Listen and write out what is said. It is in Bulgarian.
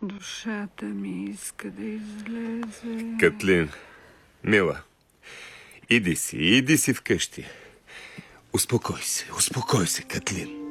Душата ми иска да излезе. Катлин, мила, иди си вкъщи. Успокой се, Катлин.